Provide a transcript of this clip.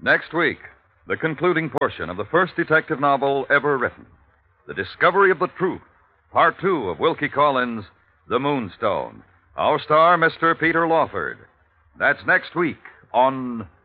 Next week, the concluding portion of the first detective novel ever written, The Discovery of the Truth, Part 2 of Wilkie Collins' The Moonstone. Our star, Mr. Peter Lawford. That's next week on